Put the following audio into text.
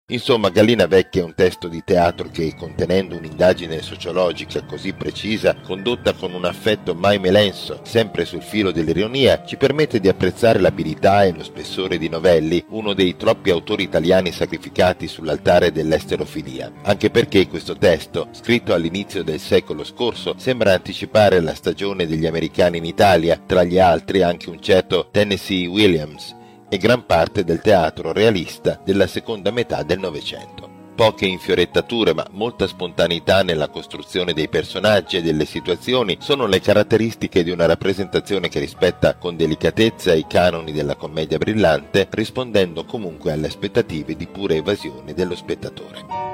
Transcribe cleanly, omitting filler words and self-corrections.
Insomma, Gallina Vecchia è un testo di teatro che, contenendo un'indagine sociologica così precisa, condotta con un affetto mai melenso, sempre sul filo dell'ironia, ci permette di apprezzare l'abilità e lo spessore di Novelli, uno dei troppi autori italiani sacrificati sull'altare dell'esterofilia. Anche perché questo testo, scritto all'inizio del secolo scorso, sembra anticipare la stagione degli americani in Italia, tra gli altri anche un certo Tennessee Williams, e gran parte del teatro realista della seconda metà del Novecento. Poche infiorettature ma molta spontaneità nella costruzione dei personaggi e delle situazioni sono le caratteristiche di una rappresentazione che rispetta con delicatezza i canoni della commedia brillante, rispondendo comunque alle aspettative di pura evasione dello spettatore.